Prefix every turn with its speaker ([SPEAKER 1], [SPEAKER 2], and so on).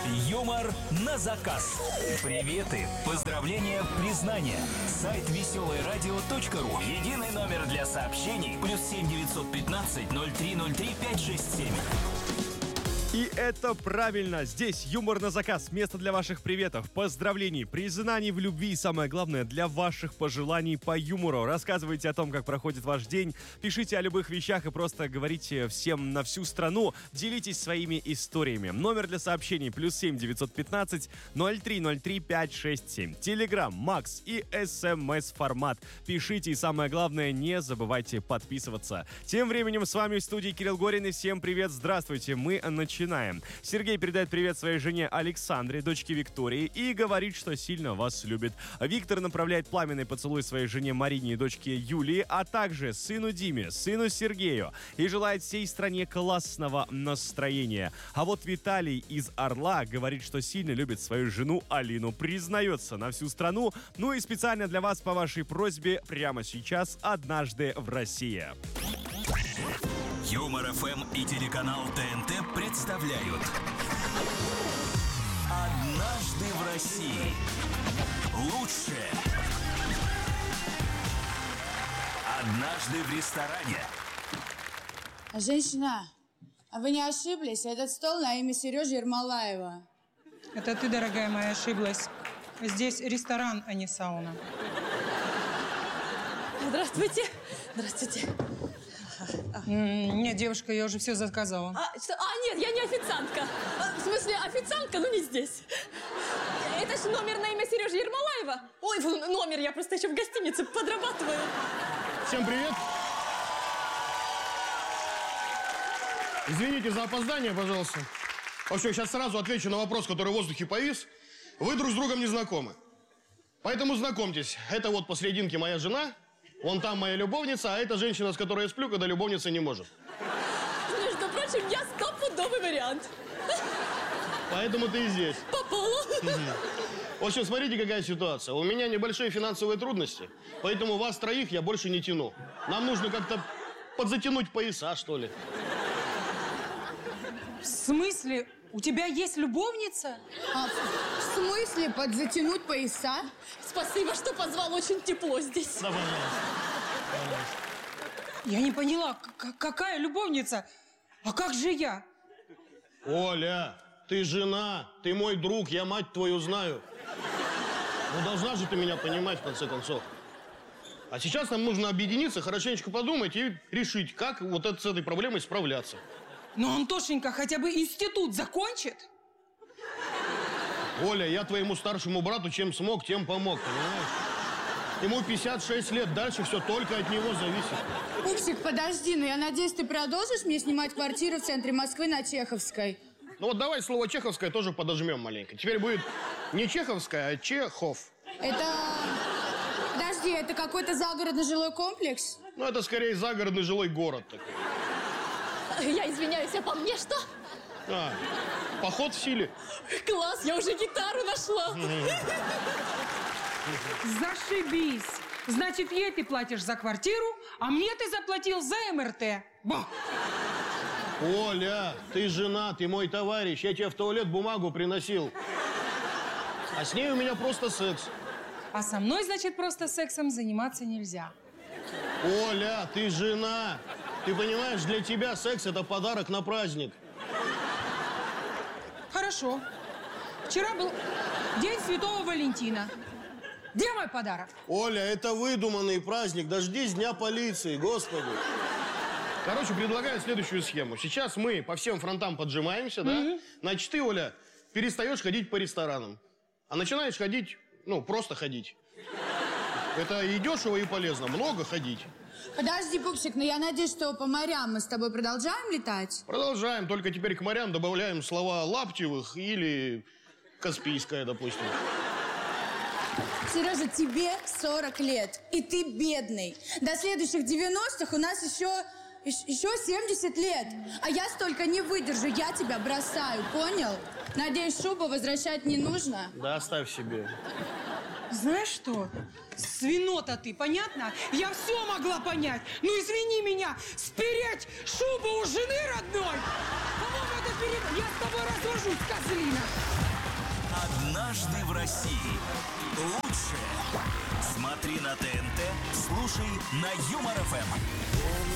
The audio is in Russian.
[SPEAKER 1] Юмор на заказ. Приветы, поздравления, признания. Сайт веселоерадио.ру. Единый номер для сообщений. +7 915 0303 567.
[SPEAKER 2] И это правильно. Здесь юмор на заказ. Место для ваших приветов, поздравлений, признаний в любви и, самое главное, для ваших пожеланий по юмору. Рассказывайте о том, как проходит ваш день. Пишите о любых вещах и просто говорите всем на всю страну. Делитесь своими историями. Номер для сообщений +7 915 0303 567. Телеграм, Макс и СМС-формат. Пишите и, самое главное, не забывайте подписываться. Тем временем с вами в студии Кирилл Горин. И всем привет, здравствуйте. Мы начинаем. Сергей передает привет своей жене Александре, дочке Виктории, и говорит, что сильно вас любит. Виктор направляет пламенный поцелуй своей жене Марине и дочке Юлии, а также сыну Диме, сыну Сергею, и желает всей стране классного настроения. А вот Виталий из Орла говорит, что сильно любит свою жену Алину, признается на всю страну. Ну и специально для вас по вашей просьбе прямо сейчас «Однажды в России».
[SPEAKER 1] Юмор ФМ и телеканал ТНТ представляют «Однажды в России». Лучшее. Однажды в ресторане.
[SPEAKER 3] Женщина, а вы не ошиблись? Этот стол на имя Сережи Ермолаева.
[SPEAKER 4] Это ты, дорогая моя, ошиблась. Здесь ресторан, а не сауна.
[SPEAKER 5] Здравствуйте. Здравствуйте.
[SPEAKER 4] Нет, девушка, я уже все заказала.
[SPEAKER 5] Нет, я не официантка. В смысле, официантка, но не здесь. Это ж номер на имя Сережи Ермолаева. Ой, номер, я просто еще в гостинице подрабатываю.
[SPEAKER 6] Всем привет. Извините за опоздание, пожалуйста. Вообще, сейчас сразу отвечу на вопрос, который в воздухе повис. Вы друг с другом не знакомы. Поэтому знакомьтесь. Это вот посерединке моя жена. Вон там моя любовница, а это женщина, с которой я сплю, когда любовница не может.
[SPEAKER 5] Между прочим, я стопудовый вариант.
[SPEAKER 6] Поэтому ты и здесь.
[SPEAKER 5] Попала.
[SPEAKER 6] В общем, смотрите, какая ситуация. У меня небольшие финансовые трудности, поэтому вас троих я больше не тяну. Нам нужно как-то подзатянуть пояса, что ли.
[SPEAKER 4] В смысле? У тебя есть любовница?
[SPEAKER 3] В смысле подзатянуть пояса?
[SPEAKER 5] Спасибо, что позвал, очень тепло здесь.
[SPEAKER 6] Да, пожалуйста.
[SPEAKER 4] Я не поняла, какая любовница? А как же я?
[SPEAKER 6] Оля, ты жена, ты мой друг, я мать твою знаю. Ну, должна же ты меня понимать, в конце концов. А сейчас нам нужно объединиться, хорошенечко подумать и решить, как вот с этой проблемой справляться.
[SPEAKER 4] Но Антошенька хотя бы институт закончит?
[SPEAKER 6] Оля, я твоему старшему брату чем смог, тем помог, понимаешь? Ему 56 лет, дальше все только от него зависит.
[SPEAKER 3] Пупсик, подожди, но я надеюсь, ты продолжишь мне снимать квартиру в центре Москвы на Чеховской?
[SPEAKER 6] Ну вот давай слово «чеховское» тоже подожмем маленько. Теперь будет не Чеховская, а Чехов.
[SPEAKER 3] Это... Подожди, это какой-то загородный жилой комплекс?
[SPEAKER 6] Ну это скорее загородный жилой город такой.
[SPEAKER 5] Я извиняюсь, а по мне что?
[SPEAKER 6] Поход в силе.
[SPEAKER 5] Класс, я уже гитару нашла.
[SPEAKER 4] Зашибись! Значит, ей ты платишь за квартиру, а мне ты заплатил за МРТ. Ба!
[SPEAKER 6] Оля, ты жена, ты мой товарищ. Я тебе в туалет бумагу приносил. А с ней у меня просто секс.
[SPEAKER 4] А со мной, значит, просто сексом заниматься нельзя.
[SPEAKER 6] Оля, ты жена. Ты понимаешь, для тебя секс – это подарок на праздник.
[SPEAKER 4] Хорошо. Вчера был День Святого Валентина. Где мой подарок?
[SPEAKER 6] Оля, это выдуманный праздник. Дождись Дня полиции, господи. Короче, предлагаю следующую схему. Сейчас мы по всем фронтам поджимаемся, да? Значит, ты, Оля, перестаешь ходить по ресторанам. А начинаешь ходить, просто ходить. Это и дешево, и полезно. Много ходить.
[SPEAKER 3] Подожди, Пупсик, но я надеюсь, что по морям мы с тобой продолжаем летать?
[SPEAKER 6] Продолжаем, только теперь к морям добавляем слова Лаптевых или Каспийская, допустим.
[SPEAKER 3] Сережа, тебе 40 лет, и ты бедный. До следующих 90-х у нас еще 70 лет. А я столько не выдержу, я тебя бросаю, понял? Надеюсь, шубу возвращать не нужно?
[SPEAKER 6] Да оставь себе.
[SPEAKER 4] Знаешь что? Свинота ты, понятно? Я все могла понять. Ну извини меня, спереть шубу у жены родной. По-моему, это перед... Я с тобой развожусь, козлина.
[SPEAKER 1] «Однажды в России». Лучшее смотри на ТНТ, слушай на Юмор ФМ.